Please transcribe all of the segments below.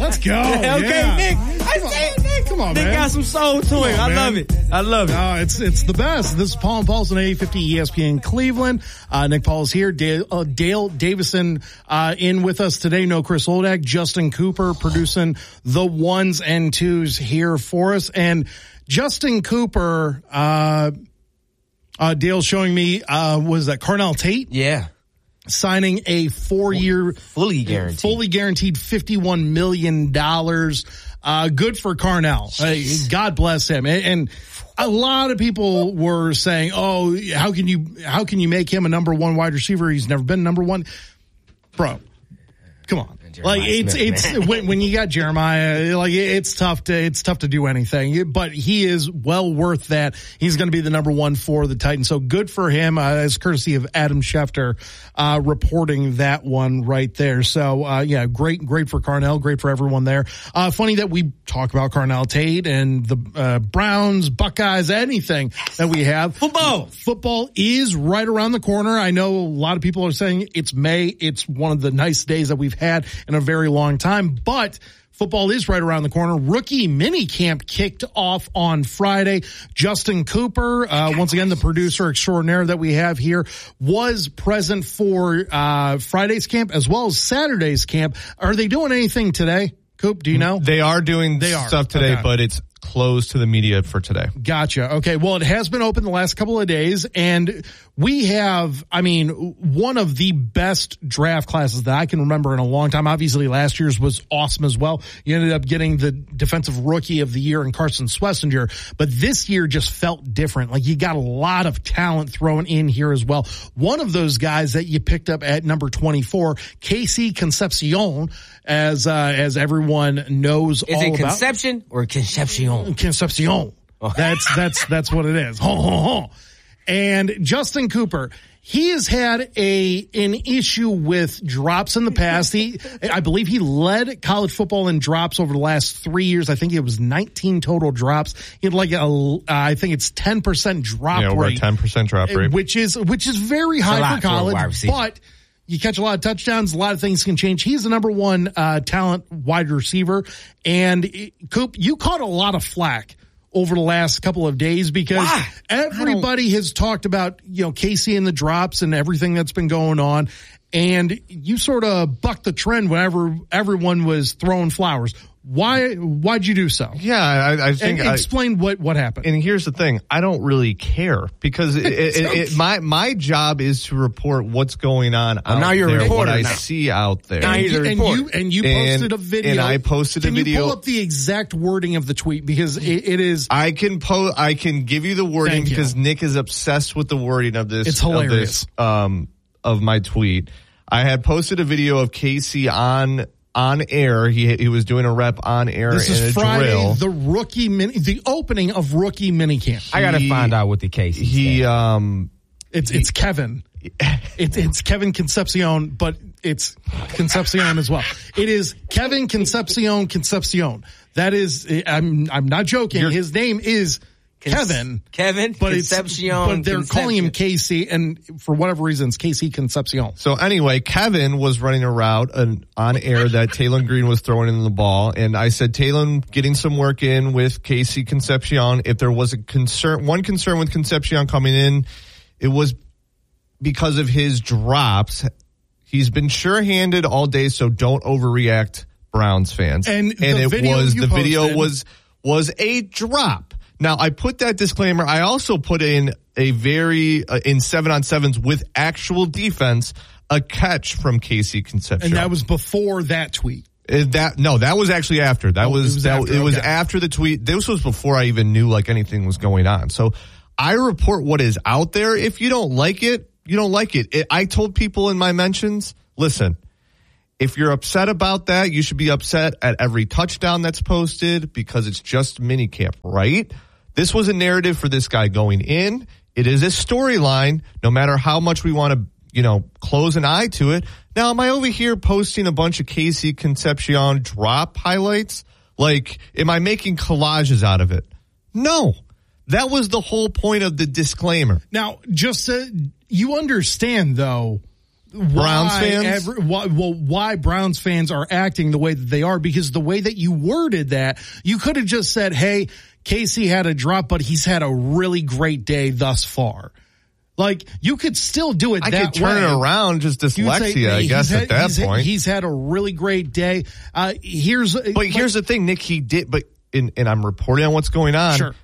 Let's go. Okay, yeah. Nick. I said Nick. Come on, Nick man. got some soul to him. I love it. I love it. It's the best. This is Paul and Paul's on 850 ESPN Cleveland. Nick Paul's here. Dale Davison in with us today. No Chris Oldak. Justin Cooper producing the ones and twos here for us. And Justin Cooper, Dale's showing me, was that Carnell Tate? Yeah. Signing a 4-year, fully guaranteed $51 million. Good for Carnell. God bless him. And a lot of people were saying, "Oh, how can you make him a number one wide receiver? He's never been number one." Bro, come on. Like when you got Jeremiah, like it's tough to do anything, but he is well worth that. He's going to be the number one for the Titans. So good for him, as courtesy of Adam Schefter, reporting that one right there. So, yeah, great for Carnell, great for everyone there. Funny that we talk about Carnell Tate and the, Browns, Buckeyes, anything that we have. Football is right around the corner. I know a lot of people are saying it's May. It's one of the nice days that we've had in a very long time, but football is right around the corner. Rookie mini camp kicked off on Friday. Justin Cooper, once again, the producer extraordinaire that we have here, was present for Friday's camp as well as Saturday's camp. Are they doing anything today? Coop, do you know? They are doing stuff today, okay. But it's closed to the media for today. Gotcha. Okay. Well, it has been open the last couple of days, and we have, one of the best draft classes that I can remember in a long time. Obviously, last year's was awesome as well. You ended up getting the defensive rookie of the year in Carson Schlesinger, but this year just felt different. Like you got a lot of talent thrown in here as well. One of those guys that you picked up at number 24, Casey Concepcion, as everyone knows all about. Is it Conception or Concepcion? Concepcion. Oh. That's what it is. And Justin Cooper, he has had an issue with drops in the past. I believe he led college football in drops over the last 3 years. I think it was 19 total drops. He had I think it's 10% drop rate. Yeah, over a 10% drop rate. Which is very high for college, but you catch a lot of touchdowns. A lot of things can change. He's the number one talent wide receiver. And Coop, you caught a lot of flack over the last couple of days because everybody has talked about, Casey and the drops and everything that's been going on. And you sort of bucked the trend whenever everyone was throwing flowers. Why'd you do so? Yeah, I think explain what happened. And here's the thing: I don't really care because my job is to report what's going on out now you're there, what I now. see out there. And you posted a video. And I posted a video. Can you pull up the exact wording of the tweet because it is? I can give you the wording because Nick is obsessed with the wording of this. It's hilarious. Of my tweet. I had posted a video of Casey on air. He was doing a rep on air in a drill. This is Friday, the opening of rookie minicamp. I gotta find out what the case is. It's Kevin. It's Kevin Concepcion, but it's Concepcion as well. It is Kevin Concepcion. That is, I'm not joking. His name is Kevin, but they're calling him Casey, and for whatever reason, it's Casey Concepcion. So anyway, Kevin was running a route on air that Taylon Green was throwing in the ball, and I said, Taylon getting some work in with Casey Concepcion. If there was one concern with Concepcion coming in, it was because of his drops. He's been sure-handed all day, so don't overreact, Browns fans. And the video was a drop. Now, I put that disclaimer. I also put in in 7-on-7s with actual defense, a catch from Casey Concepcion. And that was before that tweet. That was actually after. It was after the tweet. This was before I even knew anything was going on. So I report what is out there. If you don't like it, you don't like it. I told people in my mentions, listen, if you're upset about that, you should be upset at every touchdown that's posted because it's just minicamp, right? This was a narrative for this guy going in. It is a storyline, no matter how much we want to, close an eye to it. Now, am I over here posting a bunch of Casey Concepcion drop highlights? Am I making collages out of it? No. That was the whole point of the disclaimer. Now, just you understand, though, why Browns fans are acting the way that they are, because the way that you worded that, you could have just said, hey, Casey had a drop, but he's had a really great day thus far. Like, you could still do it that way. I could turn it around, just dyslexia, I guess, at that point. He's had a really great day. Here's the thing, Nick, he did, and I'm reporting on what's going on. Sure.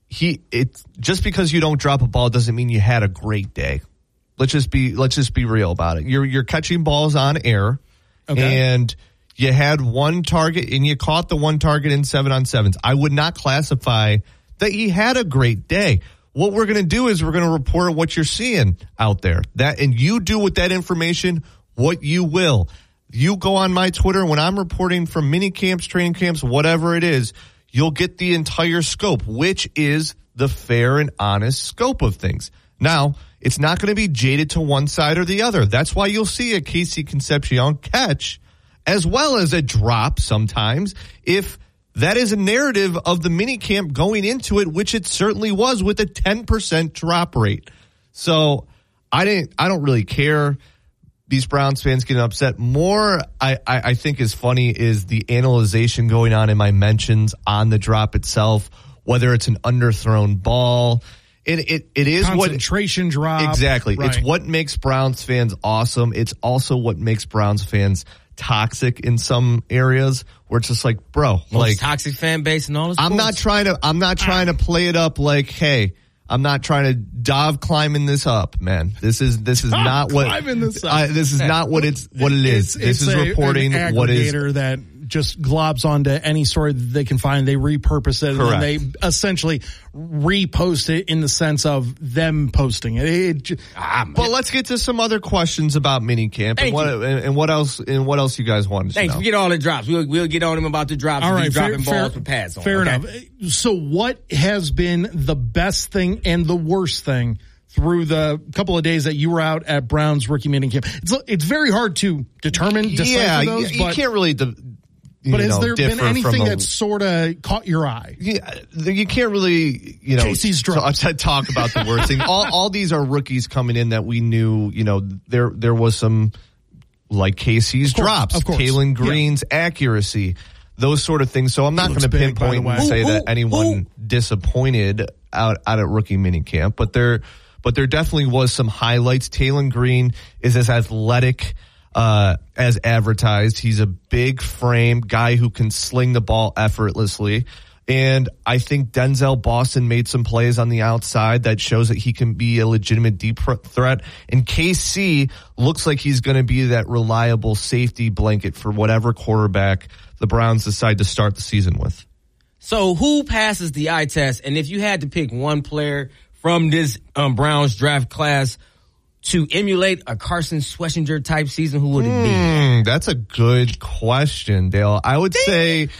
Just because you don't drop a ball doesn't mean you had a great day. Let's just be real about it. You're catching balls on air, and you had one target, and you caught the one target in 7-on-7s. I would not classify that he had a great day. What we're going to do is we're going to report what you're seeing out there. And you do with that information what you will. You go on my Twitter when I'm reporting from mini camps, training camps, whatever it is, you'll get the entire scope, which is the fair and honest scope of things. Now, it's not going to be jaded to one side or the other. That's why you'll see a Casey Concepcion catch as well as a drop sometimes if that is a narrative of the minicamp going into it, which it certainly was with a 10% drop rate. So I don't really care. These Browns fans getting upset. More, I think is funny is the analyzation going on in my mentions on the drop itself, whether it's an underthrown ball. It is concentration drop. Exactly. Right. It's what makes Browns fans awesome. It's also what makes Browns fans toxic in some areas where it's just like, bro, most toxic fan base in all this. I'm not trying to play it up like, hey, I'm not trying to dive climbing this up, man. This is not what this is not what it is. This is reporting what is that just globs onto any story that they can find. They repurpose it. Correct. And then they essentially repost it in the sense of them posting it. But let's get to some other questions about minicamp and what else you guys wanted to know. Forget all the drops. We'll get on him about the drops. All right, dropping balls for pads on. Fair enough. So what has been the best thing and the worst thing through the couple of days that you were out at Browns rookie minicamp? It's very hard to determine. Yeah, those, you can't really. But has there been anything that sort of caught your eye? Yeah, you can't really, Casey's drops. Talk about the worst thing. All these are rookies coming in that we knew, there was some, like Casey's drops, Kalen Green's accuracy, those sort of things. So I'm not going to pinpoint and say that anyone disappointed out at rookie minicamp, but there definitely was some highlights. Kalen Green is as athletic as advertised. He's a big frame guy who can sling the ball effortlessly. And I think Denzel Boston made some plays on the outside that shows that he can be a legitimate deep threat. And KC looks like he's going to be that reliable safety blanket for whatever quarterback the Browns decide to start the season with. So who passes the eye test? And if you had to pick one player from this Browns draft class to emulate a Carson Schlesinger type season, who would it be? That's a good question, Dale. I would say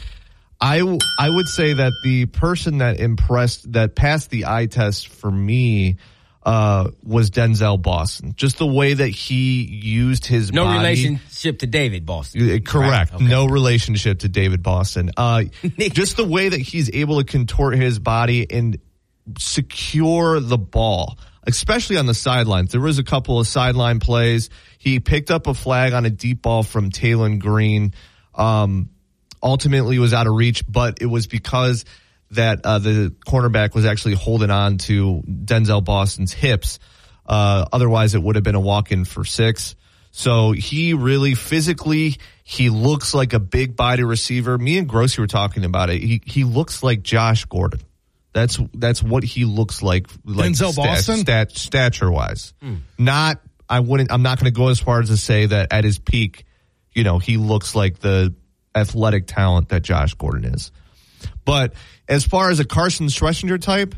that the person that passed the eye test for me was Denzel Boston. Just the way that he used his body. No relationship to David Boston. Correct. Right? Okay. No relationship to David Boston. Just the way that he's able to contort his body and secure the ball, especially on the sidelines. There was a couple of sideline plays. He picked up a flag on a deep ball from Kalen Green. Ultimately was out of reach, but it was because that the cornerback was actually holding on to Denzel Boston's hips. Otherwise, it would have been a walk-in for 6. So he really physically, he looks like a big body receiver. Me and Grossi were talking about it. He looks like Josh Gordon. That's what he looks like Denzel Boston? Stature wise. I'm not going to go as far as to say that at his peak, he looks like the athletic talent that Josh Gordon is. But as far as a Carson Schlesinger type,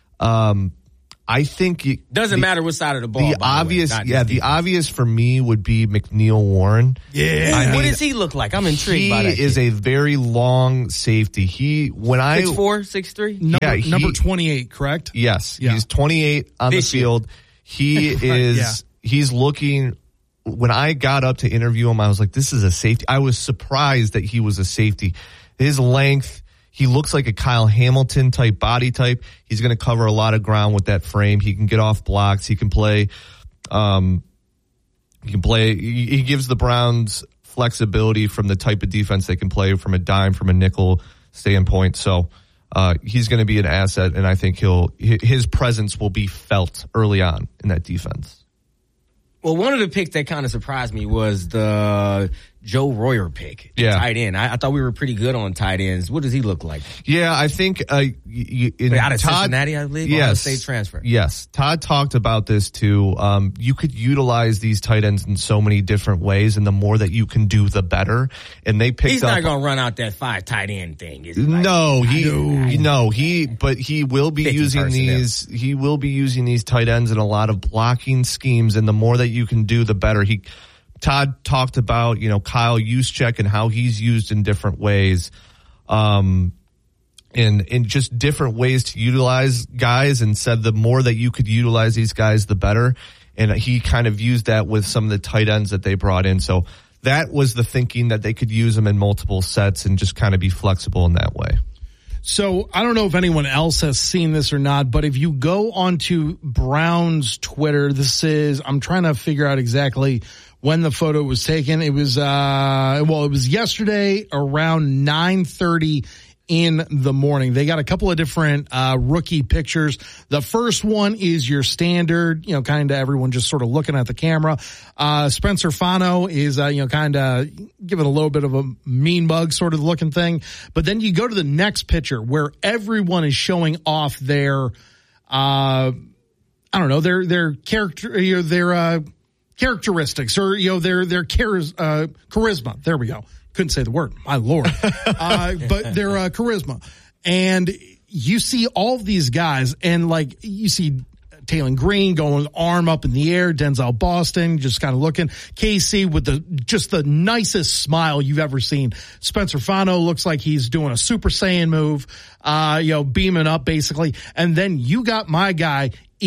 I think doesn't matter what side of the ball. The obvious for me would be McNeil Warren. Yeah. What does he look like? I'm intrigued by that. He is a very long safety. 6'4", 6'3"? Number 28, correct? Yes. Yeah. He's 28 on the field. He is, he's looking, when I got up to interview him, I was like, this is a safety. I was surprised that he was a safety. His length, he looks like a Kyle Hamilton type body type. He's going to cover a lot of ground with that frame. He can get off blocks. He can play He can play. He gives the Browns flexibility from the type of defense they can play from a dime, from a nickel standpoint. So he's going to be an asset, and I think his presence will be felt early on in that defense. Well, one of the picks that kind of surprised me was the Joe Royer pick, tight end. I thought we were pretty good on tight ends. What does he look like? Yeah, I think out of Cincinnati, I believe. Yes, state transfer. Yes, Todd talked about this too. You could utilize these tight ends in so many different ways, and the more that you can do, the better. And they picked. He's not going to run out that 5 tight end thing. Is he? No, but he will be using these. He will be using these tight ends in a lot of blocking schemes, and the more that you can do, the better. Todd talked about, Kyle Juszczyk and how he's used in different ways, in just different ways to utilize guys, and said the more that you could utilize these guys, the better. And he kind of used that with some of the tight ends that they brought in. So that was the thinking, that they could use them in multiple sets and just kind of be flexible in that way. So I don't know if anyone else has seen this or not, but if you go onto Brown's Twitter, I'm trying to figure out exactly when the photo was taken. It was, it was yesterday around 9:30 in the morning. They got a couple of different, rookie pictures. The first one is your standard, kind of everyone just sort of looking at the camera. Spencer Fano is, kind of giving a little bit of a mean mug sort of looking thing. But then you go to the next picture where everyone is showing off their, their character, their characteristics, or their charisma. There we go. Couldn't say the word, my Lord. But their charisma. And you see all of these guys, and you see Taylon Green going arm up in the air, Denzel Boston just kind of looking, KC with the nicest smile you've ever seen. Spencer Fano looks like he's doing a Super Saiyan move, beaming up basically. And then you got my guy,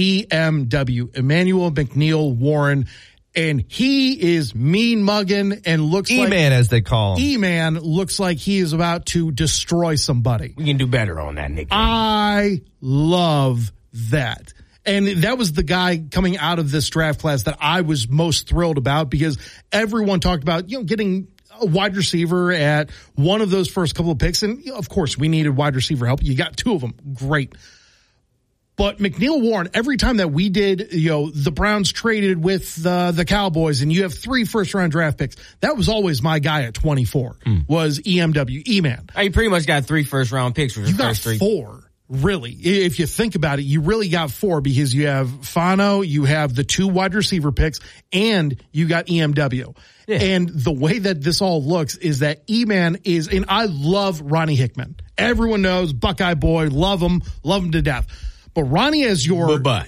EMW, Emmanuel McNeil Warren. And he is mean mugging and looks like E-Man, as they call him. E-Man looks like he is about to destroy somebody. We can do better on that, Nick. I love that. And that was the guy coming out of this draft class that I was most thrilled about, because everyone talked about, getting a wide receiver at one of those first couple of picks. And of course we needed wide receiver help. You got 2 of them. Great. But McNeil Warren, every time that we did, the Browns traded with the Cowboys, and you have 3 first-round draft picks, that was always my guy at 24, was EMW, E-Man. You pretty much got 3 first-round picks. You got 4, really. If you think about it, you really got 4, because you have Fano, you have the 2 wide receiver picks, and you got EMW. Yeah. And the way that this all looks is that E-Man is, and I love Ronnie Hickman. Everyone knows, Buckeye boy, love him to death. But Ronnie as your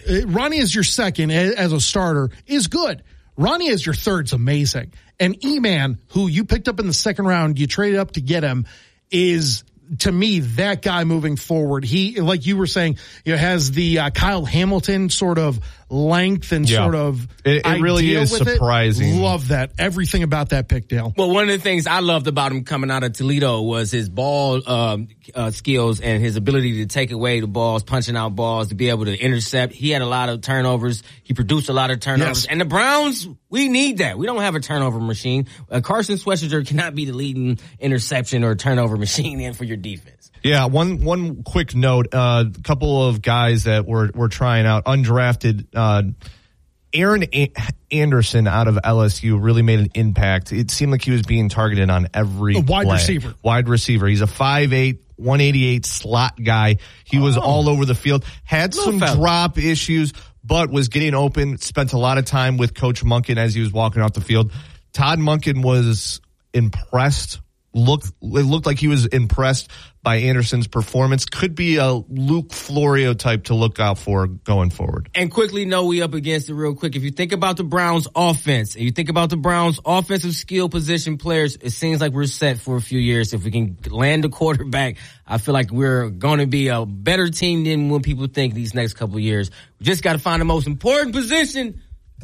second as a starter is good. Ronnie as your third's amazing. And E-Man, who you picked up in the second round, you traded up to get him, is, to me, that guy moving forward. He, like you were saying, has the Kyle Hamilton sort of length and sort of it really is surprising. Love that. Everything about that pick, Dale. Well, one of the things I loved about him coming out of Toledo was his ball skills and his ability to take away the balls, punching out balls, to be able to intercept. He had a lot of turnovers. He produced a lot of turnovers. Yes. And the Browns, we need that. We don't have a turnover machine. Carson Schwarzenegger cannot be the leading interception or turnover machine in for your defense. Yeah, one quick note. A couple of guys that were trying out, undrafted. Aaron Anderson out of LSU really made an impact. It seemed like he was being targeted on every wide play. Wide receiver. He's a 5'8", 188 slot guy. He was all over the field. Had some drop issues, but was getting open. Spent a lot of time with Coach Monken as he was walking off the field. Todd Monken was impressed. It looked like he was impressed by Anderson's performance. Could be a Luke Florio type to look out for going forward. And quickly, we up against it real quick. If you think about the Browns offense, and you think about the Browns offensive skill position players, it seems like we're set for a few years. If we can land a quarterback, I feel like we're going to be a better team than when people think these next couple of years. We just got to find the most important position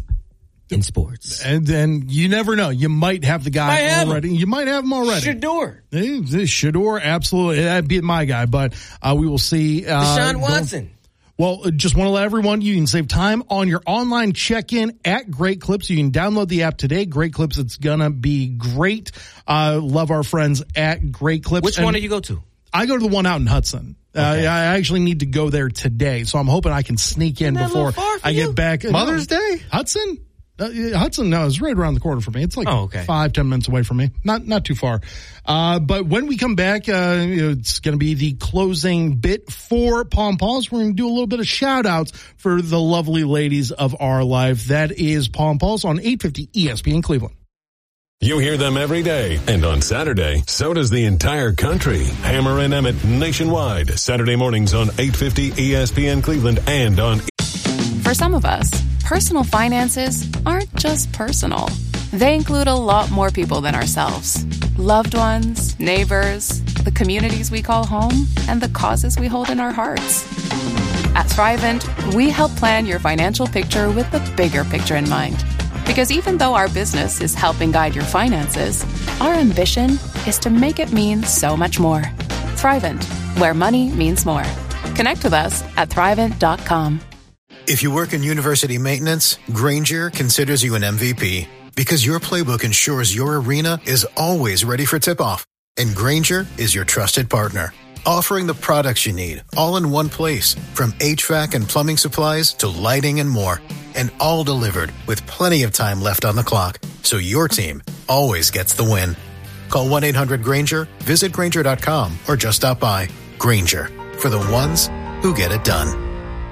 in sports. And then you never know. You might have the guy already. You might have him already. Shedeur, absolutely. That'd be my guy, but we will see. Deshaun Watson. Well, just want to let everyone, you can save time on your online check-in at Great Clips. You can download the app today. Great Clips, it's going to be great. Love our friends at Great Clips. Which one do you go to? I go to the one out in Hudson. Okay. I actually need to go there today, so I'm hoping I can sneak in before I get back. Mother's Day? Hudson? Hudson, no, it's right around the corner from me. It's like 5-10 minutes away from me. Not too far. But when we come back, it's going to be the closing bit for Palm Paws. We're going to do a little bit of shout outs for the lovely ladies of our life. That is Palm Paws on 850 ESPN Cleveland. You hear them every day, and on Saturday, so does the entire country. Hammer and Emmett nationwide, Saturday mornings on 850 ESPN Cleveland and on... For some of us, personal finances aren't just personal. They include a lot more people than ourselves. Loved ones, neighbors, the communities we call home, and the causes we hold in our hearts. At Thrivent, we help plan your financial picture with the bigger picture in mind. Because even though our business is helping guide your finances, our ambition is to make it mean so much more. Thrivent, where money means more. Connect with us at Thrivent.com. If you work in university maintenance, Grainger considers you an MVP because your playbook ensures your arena is always ready for tip-off. And Grainger is your trusted partner, offering the products you need all in one place, from HVAC and plumbing supplies to lighting and more. And all delivered with plenty of time left on the clock, so your team always gets the win. Call 1-800-GRAINGER, visit Grainger.com, or just stop by. Grainger, for the ones who get it done.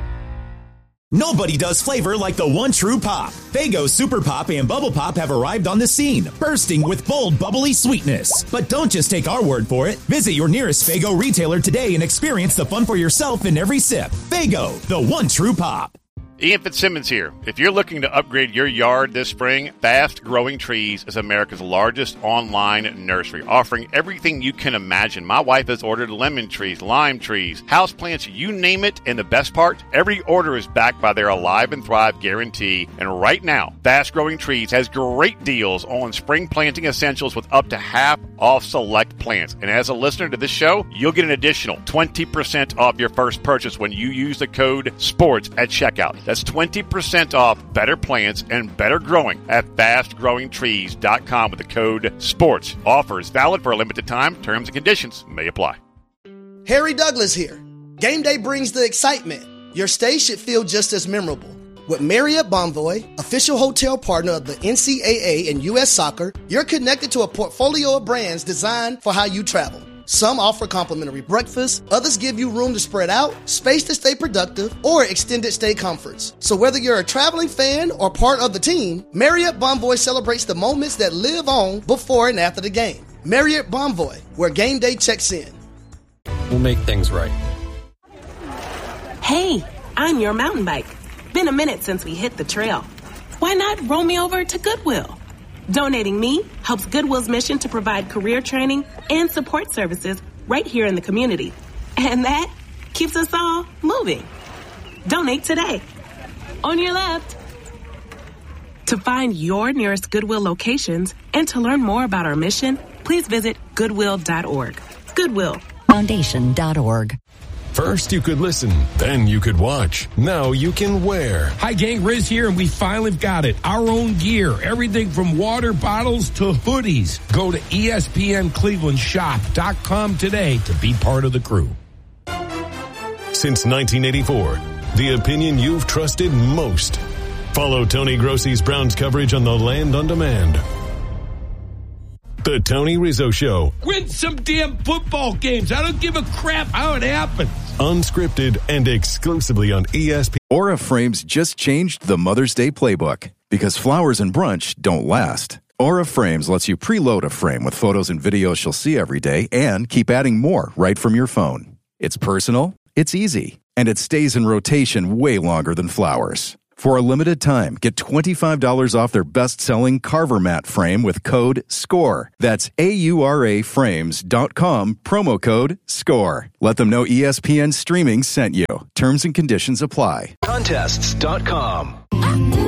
Nobody does flavor like the one true Pop. Faygo Super Pop and Bubble Pop have arrived on the scene, bursting with bold, bubbly sweetness. But don't just take our word for it. Visit your nearest Faygo retailer today and experience the fun for yourself in every sip. Faygo, the one true Pop. Ian Fitzsimmons here. If you're looking to upgrade your yard this spring, Fast Growing Trees is America's largest online nursery, offering everything you can imagine. My wife has ordered lemon trees, lime trees, houseplants, you name it. And the best part, every order is backed by their Alive and Thrive guarantee. And right now, Fast Growing Trees has great deals on spring planting essentials with up to half off select plants. And as a listener to this show, you'll get an additional 20% off your first purchase when you use the code SPORTS at checkout. That's 20% off better plants and better growing at fastgrowingtrees.com with the code SPORTS. Offers valid for a limited time. Terms and conditions may apply. Harry Douglas here. Game day brings the excitement. Your stay should feel just as memorable. With Marriott Bonvoy, official hotel partner of the NCAA and U.S. Soccer, you're connected to a portfolio of brands designed for how you travel. Some offer complimentary breakfast, others give you room to spread out, space to stay productive, or extended stay comforts. So whether you're a traveling fan or part of the team, Marriott Bonvoy celebrates the moments that live on before and after the game. Marriott Bonvoy, where game day checks in. We'll make things right. Hey, I'm your mountain bike. Been a minute since we hit the trail. Why not roll me over to Goodwill? Donating me helps Goodwill's mission to provide career training and support services right here in the community. And that keeps us all moving. Donate today. On your left. To find your nearest Goodwill locations and to learn more about our mission, please visit goodwill.org. Goodwill. Foundation.org. First, you could listen, then you could watch. Now you can wear. Hi, gang. Riz here, and we finally got it. Our own gear. Everything from water bottles to hoodies. Go to ESPNClevelandShop.com today to be part of the crew. Since 1984, the opinion you've trusted most. Follow Tony Grossi's Browns coverage on the Land on Demand. The Tony Rizzo Show. Win some damn football games. I don't give a crap how it happens. Unscripted and exclusively on ESPN. Aura Frames just changed the Mother's Day playbook because flowers and brunch don't last. Aura Frames lets you preload a frame with photos and videos she'll see every day and keep adding more right from your phone. It's personal, it's easy, and it stays in rotation way longer than flowers. For a limited time, get $25 off their best-selling Carver Mat frame with code SCORE. That's AURAFrames.com, promo code SCORE. Let them know ESPN Streaming sent you. Terms and conditions apply. Contests.com.